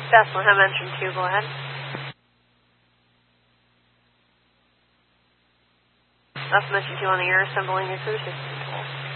Bethlehem engine 2, go ahead. Bethlehem engine 2 on the air, assembling your crew system control.